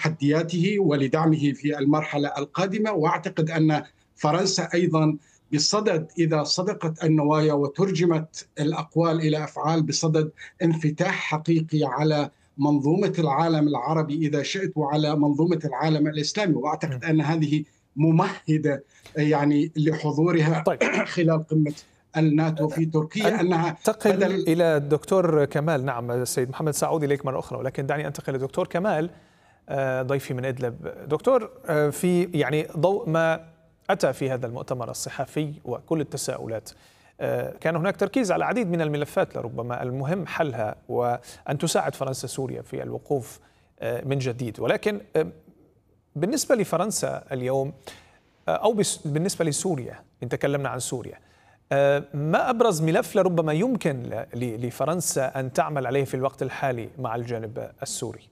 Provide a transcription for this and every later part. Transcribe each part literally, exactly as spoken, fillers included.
تحدياته ولدعمه في المرحلة القادمة. وأعتقد أن فرنسا أيضا بصدد، إذا صدقت النوايا وترجمت الأقوال إلى أفعال، بصدد انفتاح حقيقي على منظومة العالم العربي إذا شئت، وعلى منظومة العالم الإسلامي. وأعتقد أن هذه ممهدة يعني لحضورها طيب. خلال قمة الناتو في تركيا، أنها أنتقل بدل إلى الدكتور كمال. نعم السيد محمد، سأعود إليك مرة أخرى، ولكن دعني أنتقل للدكتور كمال ضيفي من إدلب. دكتور، في يعني ضوء ما أتى في هذا المؤتمر الصحفي وكل التساؤلات، كان هناك تركيز على العديد من الملفات لربما المهم حلها وأن تساعد فرنسا سوريا في الوقوف من جديد. ولكن بالنسبة لفرنسا اليوم أو بالنسبة لسوريا، إن تكلمنا عن سوريا، ما أبرز ملف لربما يمكن لفرنسا أن تعمل عليه في الوقت الحالي مع الجانب السوري؟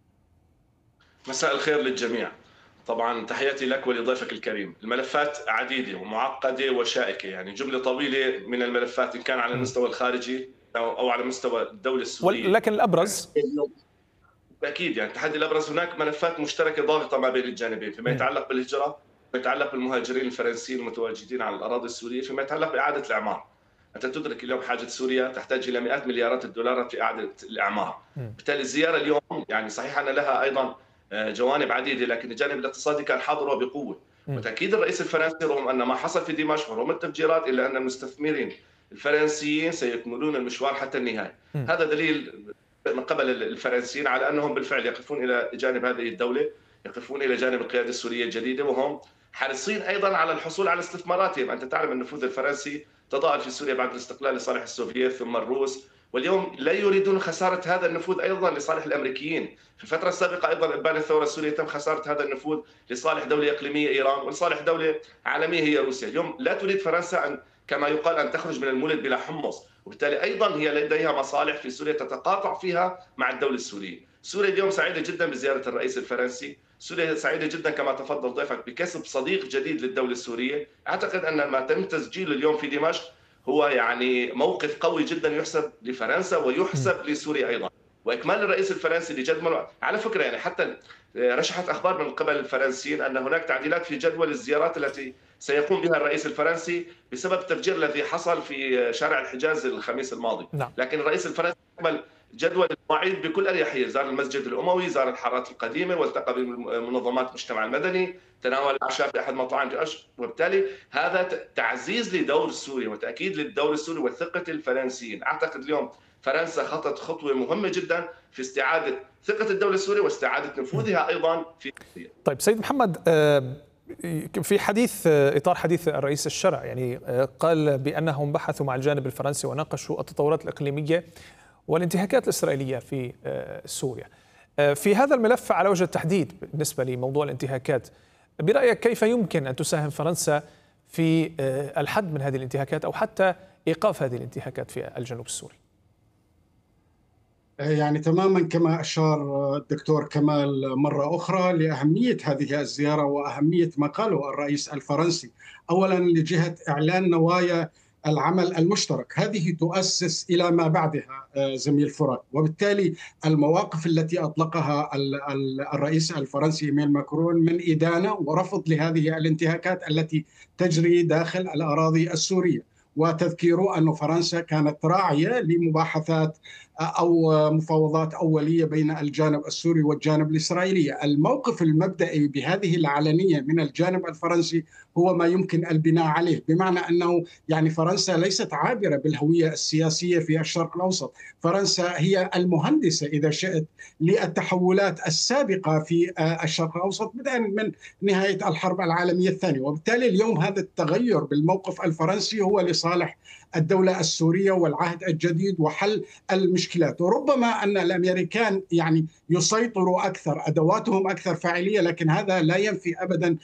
مساء الخير للجميع. طبعا تحياتي لك ولضيفك الكريم. الملفات عديدة ومعقدة وشائكة، يعني جملة طويلة من الملفات إن كان على المستوى الخارجي أو على مستوى الدولة السورية. لكن الأبرز أكيد يعني التحدي الأبرز، هناك ملفات مشتركة ضاغطة ما بين الجانبين فيما يتعلق بالهجرة، فيما يتعلق بالمهاجرين الفرنسيين المتواجدين على الأراضي السورية، فيما يتعلق بإعادة الإعمار. أنت تدرك اليوم حاجة سوريا تحتاج إلى مئات مليارات الدولارات في إعادة الإعمار. بالتالي الزيارة اليوم يعني صحيح أن لها أيضا جوانب عديدة، لكن الجانب الاقتصادي كان حاضر وبقوة. وتأكيد الرئيس الفرنسي رغم أن ما حصل في دمشق ورغم التفجيرات، إلا أن المستثمرين الفرنسيين سيكملون المشوار حتى النهاية. هذا دليل من قبل الفرنسيين على أنهم بالفعل يقفون إلى جانب هذه الدولة، يقفون إلى جانب القيادة السورية الجديدة، وهم حريصين أيضا على الحصول على استثماراتهم. أنت تعلم النفوذ الفرنسي تضاءل في سوريا بعد الاستقلال لصالح السوفييت ثم الروس، واليوم لا يريدون خسارة هذا النفوذ أيضا لصالح الأمريكيين. في الفترة السابقة أيضا إبان الثورة السورية تم خسارة هذا النفوذ لصالح دولة إقليمية إيران ولصالح دولة عالمية هي روسيا. اليوم لا تريد فرنسا أن كما يقال أن تخرج من المولد بلا حمص، وبالتالي أيضا هي لديها مصالح في سوريا تتقاطع فيها مع الدولة السورية. سوريا اليوم سعيدة جدا بزيارة الرئيس الفرنسي، سوريا سعيدة جدا كما تفضل ضيفك بكسب صديق جديد للدولة السورية. أعتقد أن ما تم تسجيله اليوم في دمشق هو يعني موقف قوي جدا يحسب لفرنسا ويحسب لسوريا أيضا. وإكمال الرئيس الفرنسي لجدول، على فكرة يعني حتى رشحت أخبار من قبل الفرنسيين أن هناك تعديلات في جدول الزيارات التي سيقوم بها الرئيس الفرنسي بسبب التفجير الذي حصل في شارع الحجاز الخميس الماضي. نعم. لكن الرئيس الفرنسي أكمل جدول المواعيد بكل أريحية، زار المسجد الأموي، زار الحارات القديمة، والتقى بمنظمات المجتمع المدني، تناول العشاء في أحد مطاعم دمشق. وبالتالي هذا تعزيز لدور سوريا وتأكيد للدور السوري وثقة الفرنسيين. أعتقد اليوم فرنسا خطت خطوة مهمة جدا في استعادة ثقة الدولة السورية واستعادة نفوذها أيضا في سوريا. طيب سيد محمد، في حديث إطار حديث الرئيس الشرع، يعني قال بأنهم بحثوا مع الجانب الفرنسي وناقشوا التطورات الإقليمية والانتهاكات الإسرائيلية في سوريا. في هذا الملف على وجه التحديد بالنسبة لموضوع الانتهاكات، برأيك كيف يمكن أن تساهم فرنسا في الحد من هذه الانتهاكات أو حتى إيقاف هذه الانتهاكات في الجنوب السوري؟ يعني تماما كما أشار الدكتور كمال مرة أخرى لأهمية هذه الزيارة وأهمية ما قاله الرئيس الفرنسي. أولا لجهة إعلان نوايا العمل المشترك، هذه تؤسس إلى ما بعدها زميل فرات، وبالتالي المواقف التي أطلقها الرئيس الفرنسي إيميل ماكرون من إدانة ورفض لهذه الانتهاكات التي تجري داخل الأراضي السورية، وتذكير أن فرنسا كانت راعية لمباحثات أو مفاوضات أولية بين الجانب السوري والجانب الإسرائيلي. الموقف المبدئي بهذه العلنية من الجانب الفرنسي هو ما يمكن البناء عليه، بمعنى أنه يعني فرنسا ليست عابرة بالهوية السياسية في الشرق الأوسط. فرنسا هي المهندسة إذا شئت للتحولات السابقة في الشرق الأوسط بدءا من نهاية الحرب العالمية الثانية، وبالتالي اليوم هذا التغير بالموقف الفرنسي هو لصالح الدولة السورية والعهد الجديد وحل المشكلات. وربما أن الأمريكان يعني يسيطروا أكثر، أدواتهم أكثر فاعلية، لكن هذا لا ينفي أبدا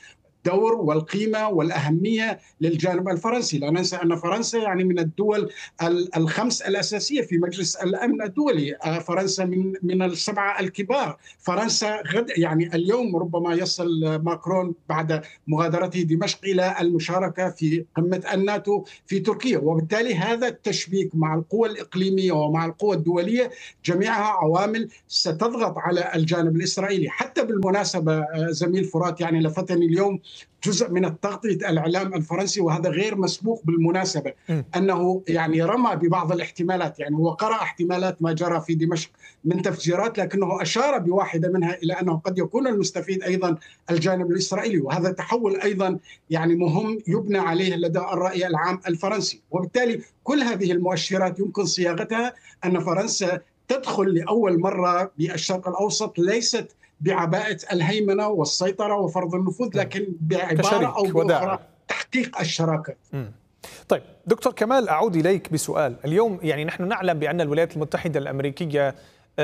الدور والقيمة والأهمية للجانب الفرنسي. لا ننسى أن فرنسا يعني من الدول الخمس الأساسية في مجلس الأمن الدولي، فرنسا من من السبعة الكبار. فرنسا غد يعني اليوم ربما يصل ماكرون بعد مغادرته دمشق إلى المشاركة في قمة الناتو في تركيا، وبالتالي هذا التشبيك مع القوى الإقليمية ومع القوى الدولية جميعها عوامل ستضغط على الجانب الإسرائيلي. حتى بالمناسبة زميل فرات، يعني لفتني اليوم جزء من التغطية الإعلام الفرنسي، وهذا غير مسبوق بالمناسبة، أنه يعني رمى ببعض الاحتمالات، يعني هو قرأ احتمالات ما جرى في دمشق من تفجيرات، لكنه أشار بواحدة منها إلى أنه قد يكون المستفيد أيضا الجانب الإسرائيلي، وهذا تحول أيضا يعني مهم يبنى عليه لدى الرأي العام الفرنسي. وبالتالي كل هذه المؤشرات يمكن صياغتها أن فرنسا تدخل لأول مرة بالشرق الأوسط ليست بعباءة الهيمنة والسيطرة وفرض النفوذ، لكن بعبارة أو بأخرى تحقيق الشراكة. م. طيب دكتور كمال، أعود إليك بسؤال. اليوم يعني نحن نعلم بأن الولايات المتحدة الأمريكية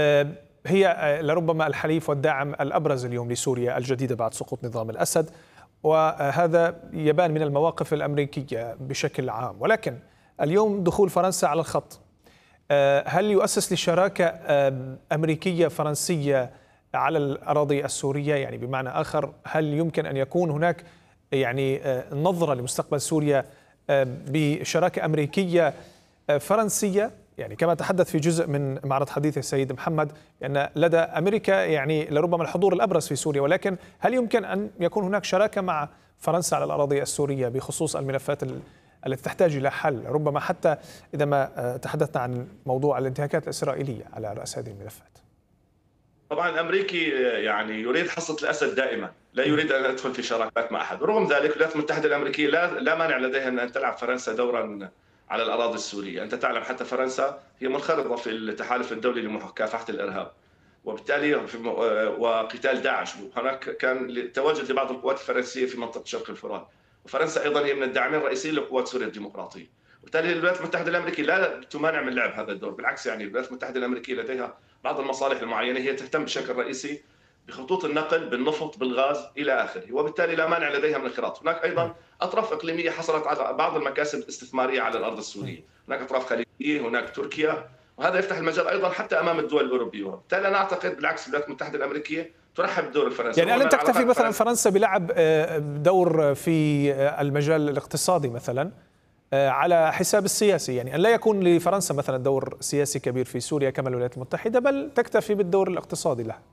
هي لربما الحليف والداعم الأبرز اليوم لسوريا الجديدة بعد سقوط نظام الأسد، وهذا يبان من المواقف الأمريكية بشكل عام. ولكن اليوم دخول فرنسا على الخط هل يؤسس لشراكة أمريكية فرنسية على الأراضي السورية؟ يعني بمعنى آخر، هل يمكن أن يكون هناك يعني نظرة لمستقبل سوريا بشراكة أمريكية فرنسية؟ يعني كما تحدث في جزء من معرض حديث السيد محمد أن لدى أمريكا يعني لربما الحضور الأبرز في سوريا، ولكن هل يمكن أن يكون هناك شراكة مع فرنسا على الأراضي السورية بخصوص الملفات التي تحتاج إلى حل، ربما حتى إذا ما تحدثنا عن موضوع الانتهاكات الإسرائيلية على رأس هذه الملفات؟ طبعا الامريكي يعني يريد حصة الاسد دائما، لا يريد ان يدخل في شراكات مع احد. رغم ذلك الولايات المتحده الامريكيه لا لا مانع لديها ان تلعب فرنسا دورا على الاراضي السوريه. انت تعلم حتى فرنسا هي منخرطه في التحالف الدولي لمكافحه الارهاب، وبالتالي في وقتال داعش، وهناك كان تواجد لبعض القوات الفرنسيه في منطقه شرق الفرات، وفرنسا ايضا هي من الداعمين الرئيسيين لقوات سوريا الديمقراطيه. وبالتالي الولايات المتحده الامريكيه لا تمانع من لعب هذا الدور، بالعكس يعني الولايات المتحده الامريكيه لديها بعض المصالح المعينه هي تهتم بشكل رئيسي بخطوط النقل، بالنفط، بالغاز الى اخره، وبالتالي لا مانع لديها من الانخراط. هناك ايضا اطراف اقليميه حصلت على بعض المكاسب الاستثماريه على الارض السوريه، هناك اطراف خليجيه، هناك تركيا، وهذا يفتح المجال ايضا حتى امام الدول الاوروبيه. وبالتالي انا اعتقد بالعكس الولايات المتحده الامريكيه ترحب بدور الفرنسي. يعني لن تكتفي مثلا فرنسا بلعب دور في المجال الاقتصادي مثلا على حساب السياسي، يعني أن لا يكون لفرنسا مثلا دور سياسي كبير في سوريا كما الولايات المتحدة، بل تكتفي بالدور الاقتصادي لها؟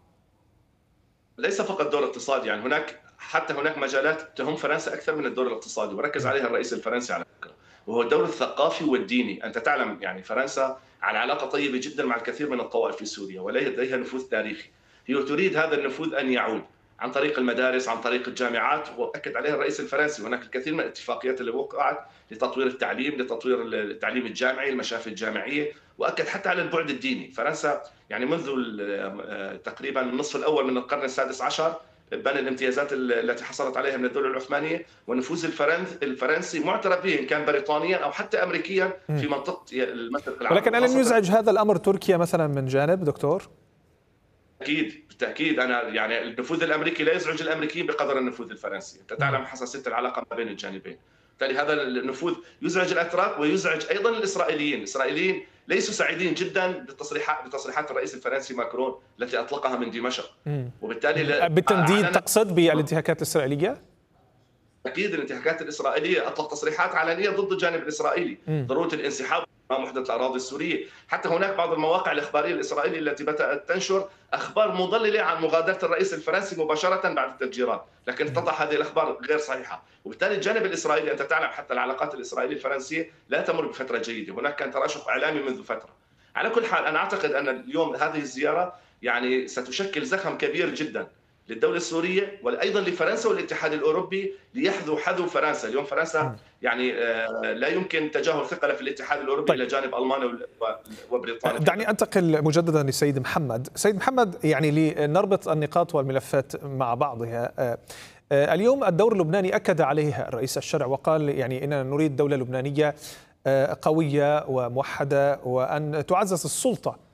ليس فقط دور اقتصادي، يعني هناك حتى هناك مجالات تهم فرنسا أكثر من الدور الاقتصادي وركز عليها الرئيس الفرنسي على فكرة، وهو الدور الثقافي والديني. أنت تعلم يعني فرنسا على علاقة طيبة جدا مع الكثير من الطوائف في سوريا ولديها نفوذ تاريخي، هي تريد هذا النفوذ أن يعود عن طريق المدارس، عن طريق الجامعات، وأكد عليها الرئيس الفرنسي. هناك الكثير من الاتفاقيات اللي وقعت لتطوير التعليم، لتطوير التعليم الجامعي، المشافي الجامعية، وأكد حتى على البعد الديني. فرنسا يعني منذ تقريبا النصف الأول من القرن السادس عشر بنى الامتيازات التي حصلت عليها من الدولة العثمانية، ونفوذ الفرنسي معترف به إن كان بريطانيا أو حتى أمريكيا في منطقة المشرق العربي. ولكن ألن يزعج هذا الأمر تركيا مثلا من جانب دكتور؟ أكيد بالتأكيد. أنا يعني النفوذ الأمريكي لا يزعج الأمريكيين بقدر النفوذ الفرنسي، أنت تعلم حساسية العلاقة ما بين الجانبين، بالتالي هذا النفوذ يزعج الأتراك ويزعج أيضا الإسرائيليين. الإسرائيليين ليسوا سعيدين جدا بالتصريحات بتصريحات الرئيس الفرنسي ماكرون التي أطلقها من دمشق، وبالتالي بالتنديد تقصد بالانتهاكات الإسرائيلية؟ أكيد الانتهاكات الإسرائيلية، أطلق تصريحات علنية ضد الجانب الإسرائيلي، ضرورة الانسحاب امام وحده الاراضي السوريه. حتى هناك بعض المواقع الاخباريه الاسرائيليه التي بدات تنشر اخبار مضلله عن مغادره الرئيس الفرنسي مباشره بعد التفجيرات، لكن اتضح هذه الاخبار غير صحيحه. وبالتالي الجانب الاسرائيلي، انت تعلم حتى العلاقات الاسرائيليه الفرنسيه لا تمر بفتره جيده، هناك كان تراشق اعلامي منذ فتره. على كل حال انا اعتقد ان اليوم هذه الزياره يعني ستشكل زخم كبير جدا للدولة السورية وأيضا لفرنسا والاتحاد الأوروبي ليحذو حذو فرنسا. اليوم فرنسا يعني لا يمكن تجاهل ثقلها في الاتحاد الأوروبي إلى جانب ألمانيا وبريطانيا. دعني أنتقل مجددا لسيد محمد. سيد محمد، يعني لنربط النقاط والملفات مع بعضها، اليوم الدور اللبناني أكد عليه الرئيس الشرع وقال يعني إننا نريد دولة لبنانية قوية وموحدة، وأن تعزز السلطة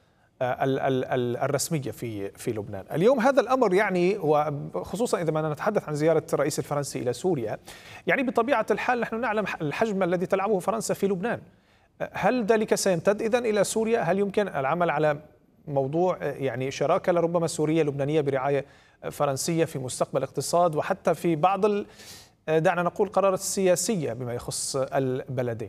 الرسمية في في لبنان. اليوم هذا الأمر يعني، وخصوصا إذا ما نتحدث عن زيارة الرئيس الفرنسي إلى سوريا، يعني بطبيعة الحال نحن نعلم الحجم الذي تلعبه فرنسا في لبنان. هل ذلك سيمتد إذن إلى سوريا؟ هل يمكن العمل على موضوع يعني شراكة لربما سورية لبنانية برعاية فرنسية في مستقبل الاقتصاد، وحتى في بعض دعنا نقول قرارات السياسية بما يخص البلدين؟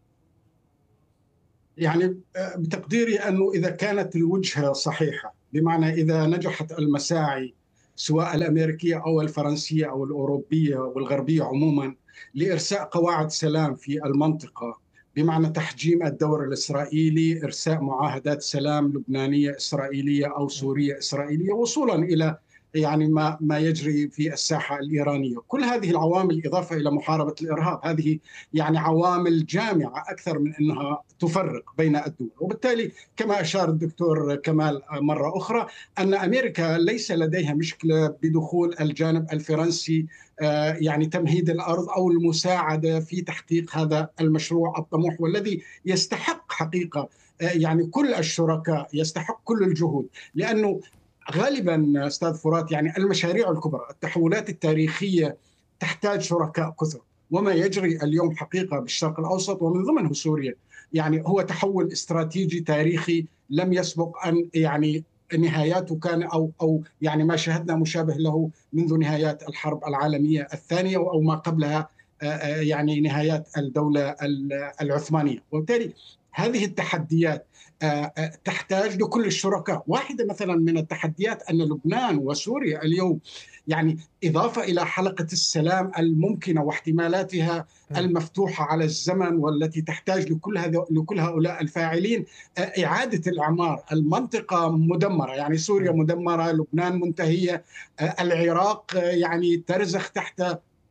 يعني بتقديري أنه إذا كانت الوجهة صحيحة، بمعنى إذا نجحت المساعي سواء الأمريكية أو الفرنسية أو الأوروبية والغربية عموما لإرساء قواعد سلام في المنطقة، بمعنى تحجيم الدور الإسرائيلي، إرساء معاهدات سلام لبنانية إسرائيلية أو سورية إسرائيلية، وصولا إلى يعني ما ما يجري في الساحة الإيرانية، كل هذه العوامل إضافة إلى محاربة الإرهاب، هذه يعني عوامل جامعة أكثر من أنها تفرق بين الدول. وبالتالي كما أشار الدكتور كمال مرة أخرى أن أمريكا ليس لديها مشكلة بدخول الجانب الفرنسي يعني تمهيد الأرض أو المساعدة في تحقيق هذا المشروع الطموح، والذي يستحق حقيقة يعني كل الشركاء، يستحق كل الجهود، لأنه غالبا استاذ فرات يعني المشاريع الكبرى، التحولات التاريخيه تحتاج شركاء كثر، وما يجري اليوم حقيقه بالشرق الاوسط ومن ضمنه سوريا يعني هو تحول استراتيجي تاريخي لم يسبق ان يعني نهاياته كان او او يعني ما شاهدنا مشابه له منذ نهايات الحرب العالميه الثانيه او ما قبلها يعني نهايات الدوله العثمانيه. وبالتالي هذه التحديات تحتاج لكل الشركاء. واحدة مثلا من التحديات أن لبنان وسوريا اليوم يعني إضافة إلى حلقة السلام الممكنة واحتمالاتها المفتوحة على الزمن والتي تحتاج لكل هذا لكل هؤلاء الفاعلين إعادة الإعمار. المنطقة مدمرة، يعني سوريا مدمرة، لبنان منتهية، العراق يعني ترزخ تحت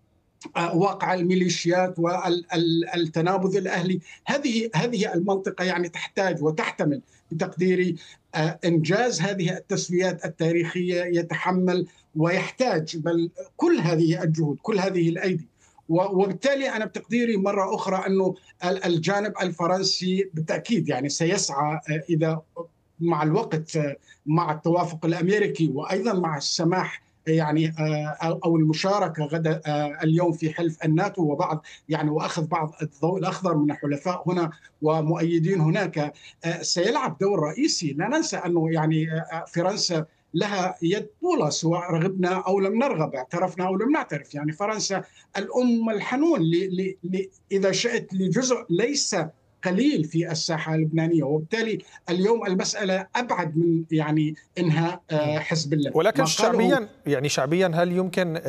واقع الميليشيات والتنابذ الأهلي. هذه هذه المنطقة يعني تحتاج وتحتمل بتقديري إنجاز هذه التسويات التاريخية، يتحمل ويحتاج بل كل هذه الجهود، كل هذه الأيدي. وبالتالي أنا بتقديري مرة أخرى أنه الجانب الفرنسي بالتأكيد يعني سيسعى إذا مع الوقت مع التوافق الأمريكي وأيضا مع السماح يعني او المشاركه غدا اليوم في حلف الناتو وبعض يعني واخذ بعض الضوء الاخضر من الحلفاء هنا ومؤيدين هناك، سيلعب دور رئيسي. لا ننسى انه يعني فرنسا لها يد طولة سواء رغبنا او لم نرغب، اعترفنا او لم نعترف. يعني فرنسا الام الحنون ل ل اذا شئت لجزء ليس قليل في الساحة اللبنانية، وبالتالي اليوم المسألة أبعد من يعني إنهاء حزب الله. ولكن شعبيا يعني شعبيا هل يمكن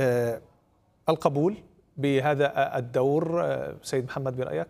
القبول بهذا الدور سيد محمد برأيك؟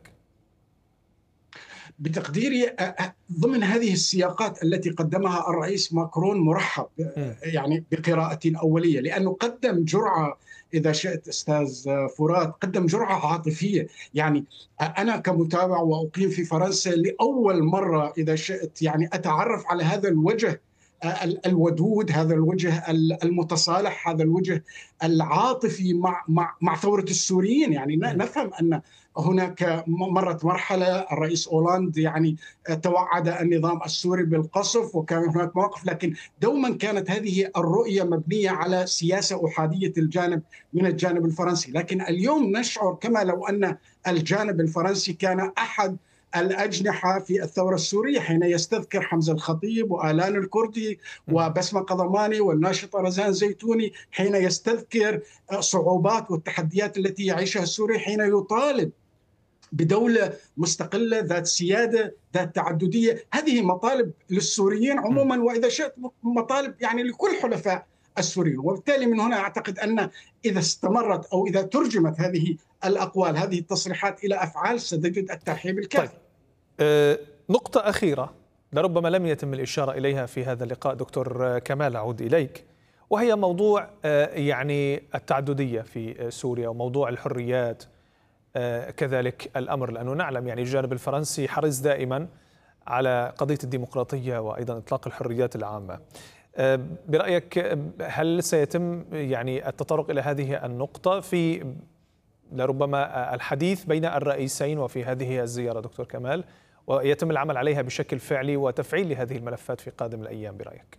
بتقديري ضمن هذه السياقات التي قدمها الرئيس ماكرون مرحب يعني بقراءتي الأولية، لأنه قدم جرعة إذا شئت أستاذ فرات، قدم جرعة عاطفية. يعني أنا كمتابع وأقيم في فرنسا لأول مرة إذا شئت يعني أتعرف على هذا الوجه الودود، هذا الوجه المتصالح، هذا الوجه العاطفي مع مع مع ثورة السوريين. يعني نفهم أن هناك مرت مرحلة الرئيس أولاند يعني توعد النظام السوري بالقصف وكان هناك مواقف، لكن دوما كانت هذه الرؤية مبنية على سياسة أحادية الجانب من الجانب الفرنسي. لكن اليوم نشعر كما لو أن الجانب الفرنسي كان أحد الأجنحة في الثورة السورية، حين يستذكر حمزة الخطيب وآلان الكردي وبسمة قضماني والناشطة رزان زيتوني، حين يستذكر صعوبات والتحديات التي يعيشها السوري، حين يطالب بدولة مستقلة ذات سيادة ذات تعددية. هذه مطالب للسوريين عموما، وإذا شئت مطالب يعني لكل حلفاء السوريين. وبالتالي من هنا أعتقد أن إذا استمرت أو إذا ترجمت هذه الأقوال هذه التصريحات إلى أفعال ستجد الترحيب الكافي. طيب. أه نقطة أخيرة لربما لم يتم الإشارة إليها في هذا اللقاء دكتور كمال، أعود إليك، وهي موضوع أه يعني التعددية في سوريا وموضوع الحريات أه كذلك الأمر، لأنه نعلم يعني الجانب الفرنسي حرص دائما على قضية الديمقراطية وأيضا إطلاق الحريات العامة. برأيك هل سيتم يعني التطرق إلى هذه النقطة في لربما الحديث بين الرئيسين وفي هذه الزيارة دكتور كمال؟ ويتم العمل عليها بشكل فعلي وتفعيل لهذه الملفات في قادم الأيام برأيك؟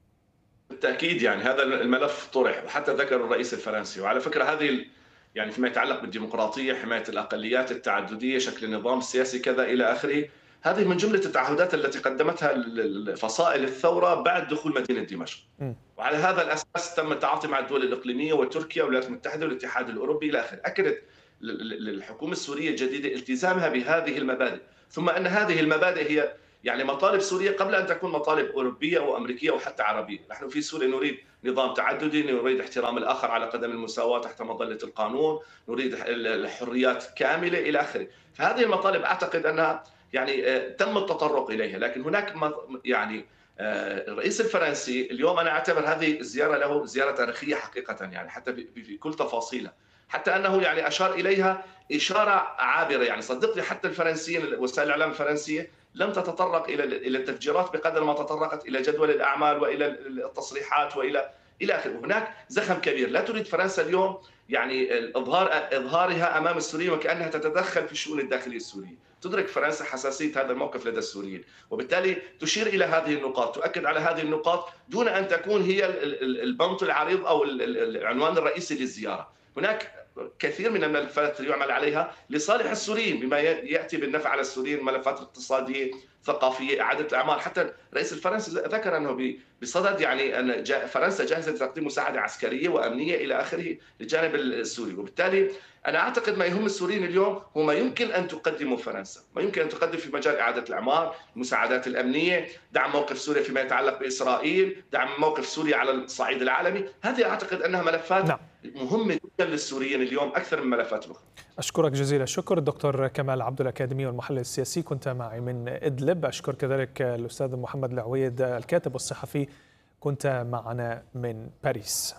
بالتأكيد يعني هذا الملف طرح وحتى ذكر الرئيس الفرنسي. وعلى فكرة هذه يعني فيما يتعلق بالديمقراطية، حماية الأقليات التعددية، شكل النظام السياسي كذا إلى آخره، هذه من جملة التعهدات التي قدمتها فصائل الثورة بعد دخول مدينة دمشق. وعلى هذا الأساس تم التعاطي مع الدول الإقليمية وتركيا والولايات المتحدة والاتحاد الأوروبي إلى آخره. أكدت الحكومة السورية الجديدة التزامها بهذه المبادئ، ثم أن هذه المبادئ هي يعني مطالب سوريا قبل أن تكون مطالب أوروبية وأمريكية وحتى عربية. نحن في سوريا نريد نظام تعددي، نريد احترام الآخر على قدم المساواة تحت مظلة القانون، نريد الحريات كاملة إلى آخره. فهذه المطالب أعتقد أنها يعني تم التطرق إليها، لكن هناك يعني الرئيس الفرنسي اليوم أنا أعتبر هذه الزيارة له زيارة تاريخية حقيقة، يعني حتى في كل تفاصيلها، حتى أنه يعني أشار إليها إشارة عابرة. يعني صدقني حتى الفرنسيين وسائل الإعلام الفرنسية لم تتطرق إلى إلى التفجيرات بقدر ما تطرقت إلى جدول الأعمال وإلى التصريحات وإلى إلى آخره. هناك زخم كبير. لا تريد فرنسا اليوم يعني إظهار إظهارها أمام السوريين وكأنها تتدخل في الشؤون الداخلية السورية. تدرك فرنسا حساسية هذا الموقف لدى السوريين، وبالتالي تشير إلى هذه النقاط، تؤكد على هذه النقاط دون أن تكون هي البنط العريض أو العنوان الرئيسي للزيارة. هناك كثير من الملفات يعمل عليها لصالح السوريين بما يأتي بالنفع على السوريين، ملفات اقتصادية، ثقافية، إعادة الأعمار. حتى الرئيس الفرنسي ذكر أنه بصدد يعني أن فرنسا جاهزة لتقديم مساعدة عسكرية وأمنية إلى آخره للجانب السوري. وبالتالي أنا أعتقد ما يهم السوريين اليوم هو ما يمكن أن تقدمه فرنسا، ما يمكن أن تقدم في مجال إعادة الأعمار، المساعدات الأمنية، دعم موقف سوريا فيما يتعلق بإسرائيل، دعم موقف سوريا على الصعيد العالمي. هذه أعتقد أنها ملفات نعم. مهمة جدا للسوريين اليوم أكثر من ملفات أخرى. أشكرك جزيل الشكر الدكتور كمال عبد الأكاديمي والمحلل السياسي، كنت معي من إدلب. أشكر كذلك الأستاذ محمد العويد الكاتب والصحفي، كنت معنا من باريس.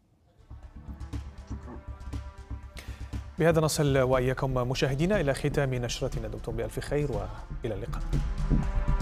بهذا نصل وإياكم مشاهدينا إلى ختام نشرتنا. دمتم بألف خير وإلى اللقاء.